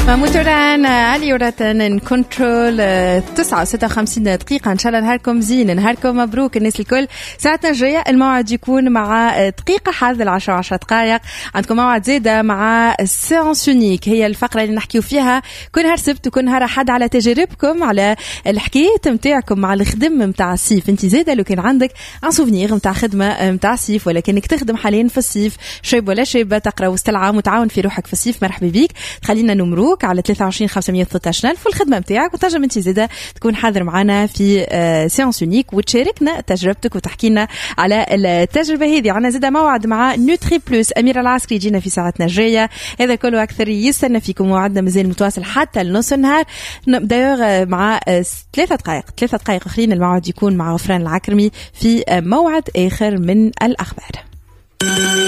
متران علي وراتن كنترول 9:56 دقيقة. إن شاء الله نهاركم زين، نهاركم مبروك الناس الكل. ساعتنا الجاية الموعد يكون مع دقيقة حاذ 10 دقائق. عندكم موعد زيادة مع سيانس يونيك، هي الفقرة اللي نحكيو فيها كل نهار سبت وكل نهار أحد على تجاربكم، على الحكايات متاعكم مع الخدم متاع الصيف. انت زيادة لو كان عندك ان سوفنير متاع خدمة متاع الصيف، ولا كانك تخدم حاليا في الصيف، شاب ولا شابة تقرأ وسط العام وتعاون في روحك في الصيف، مرحبا بيك. خلينا نمروك على 23 513 في الخدمة متاعك، وتنجم انت زيادة تكون حاضر معنا في سيانس يونيك وتشاركنا تجربتك وتحكي لنا على التجربة هذه. عنا زيادة موعد مع نوتري بلوس أميرة العسكري يجينا في ساعتنا الجاية. هذا كله أكثر يستنى فيكم، موعدنا مازال متواصل حتى النص النهار. دايوغ مع 3 دقائق آخرين الموعد يكون مع غفران العكرمي في موعد آخر من الأخبار.